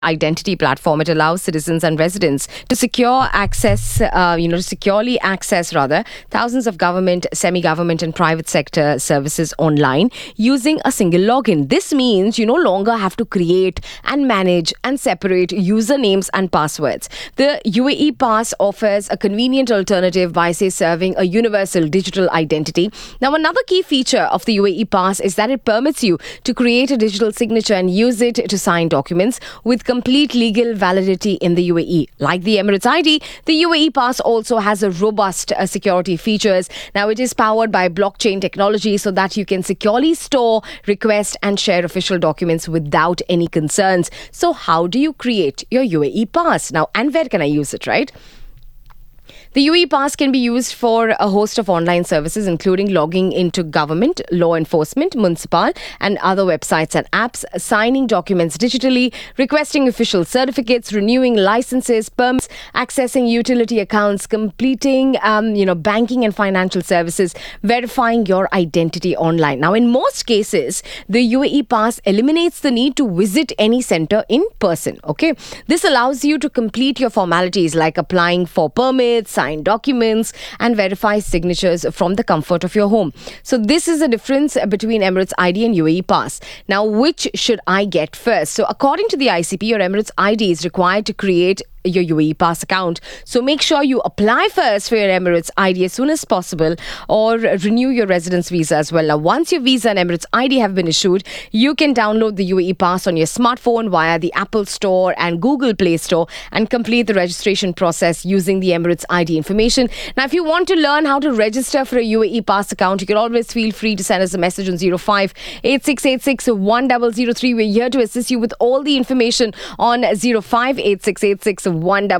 identity platform. It allows citizens and residents to securely access thousands of government, semi-government and private sector services online using a single login. This means you no longer have to create and manage and separate usernames and passwords. The UAE Pass offers a convenient alternative by, serving a universal digital identity. Now, another key feature of the UAE Pass is that it permits you to create a digital signature and use it to sign documents with complete legal validity in the UAE. Like the Emirates ID, the UAE Pass also has a robust security features. Now, it is powered by blockchain technology so that you can securely store, request and share official documents without any concerns. So how do you create your UAE Pass? Now, and where can I use it, right? The UAE Pass can be used for a host of online services, including logging into government, law enforcement, municipal, and other websites and apps, signing documents digitally, requesting official certificates, renewing licenses, permits, accessing utility accounts, completing, banking and financial services, verifying your identity online. Now, in most cases, the UAE Pass eliminates the need to visit any center in person. Okay, this allows you to complete your formalities like applying for permits, sign documents and verify signatures from the comfort of your home. So this is the difference between Emirates ID and UAE Pass. Now, which should I get first? So according to the ICP, your Emirates ID is required to create your UAE Pass account. So make sure you apply first for your Emirates ID as soon as possible, or renew your residence visa as well. Now, once your visa and Emirates ID have been issued, you can download the UAE Pass on your smartphone via the Apple Store and Google Play Store and complete the registration process using the Emirates ID information. Now, if you want to learn how to register for a UAE Pass account, you can always feel free to send us a message on 05-8686-1003. We're here to assist you with all the information on 05-8686-1003.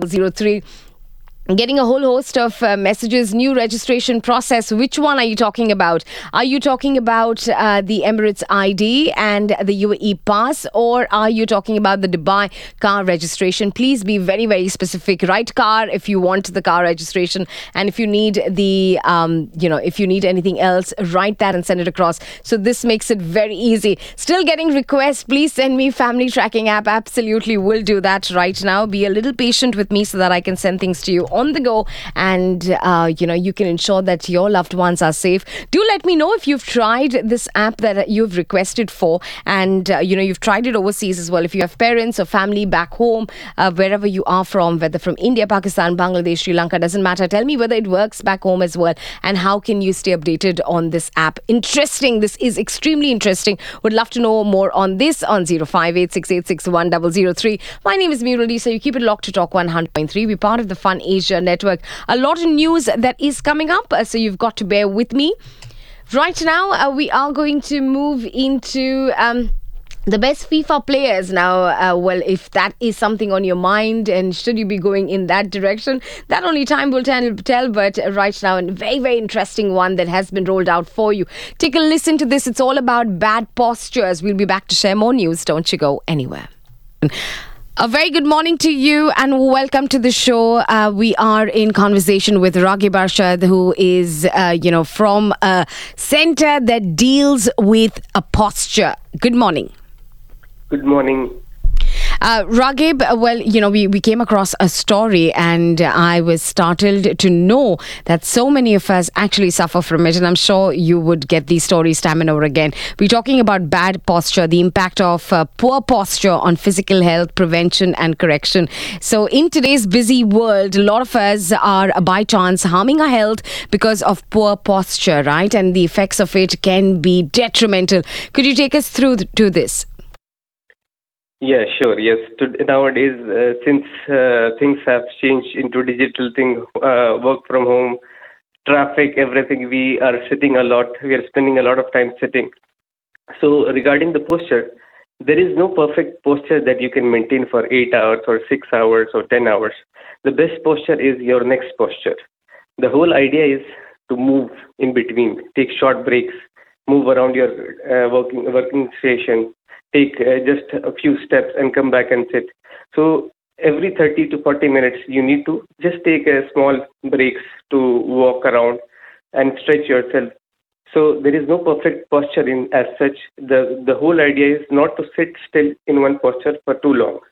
Getting a whole host of messages, new registration process. Which one are you talking about? Are you talking about the Emirates ID and the UAE Pass, or are you talking about the Dubai car registration? Please be very, very specific. Write car if you want the car registration, and if you need the, if you need anything else, write that and send it across. So this makes it very easy. Still getting requests. Please send me family tracking app. Absolutely will do that right now. Be a little patient with me so that I can send things to you on the go, and you can ensure that your loved ones are safe. Do let me know if you've tried this app that you've requested for, and you've tried it overseas as well. If you have parents or family back home, wherever you are from, whether from India, Pakistan, Bangladesh, Sri Lanka, doesn't matter. Tell me whether it works back home as well, and how can you stay updated on this app. Interesting. This is extremely interesting. Would love to know more on this on 05-8686-1003. My name is Meera Lisa. You keep it locked to Talk 100.3. We're part of the Fun Asia Network. A lot of news that is coming up, so you've got to bear with me. Right now, we are going to move into the best FIFA players. Now, if that is something on your mind and should you be going in that direction, that only time will tell. But right now, a very, very interesting one that has been rolled out for you. Take a listen to this. It's all about bad postures. We'll be back to share more news. Don't you go anywhere. A very good morning to you and welcome to the show. We are in conversation with Raghib Arshad, who is, from a center that deals with a posture. Good morning. Good morning. Raghib, we came across a story and I was startled to know that so many of us actually suffer from it, and I'm sure you would get these stories time and over again. We're talking about bad posture, the impact of poor posture on physical health, prevention and correction. So in today's busy world, a lot of us are by chance harming our health because of poor posture, right? And the effects of it can be detrimental. Could you take us through to this? Yeah, sure. Yes. Nowadays, since things have changed into digital thing, work from home, traffic, everything, we are sitting a lot. We are spending a lot of time sitting. So regarding the posture, there is no perfect posture that you can maintain for 8 hours or 6 hours or 10 hours. The best posture is your next posture. The whole idea is to move in between, take short breaks, move around your working station, take just a few steps and come back and sit. So every 30 to 40 minutes, you need to just take a small breaks to walk around and stretch yourself. So there is no perfect posture in as such. The whole idea is not to sit still in one posture for too long.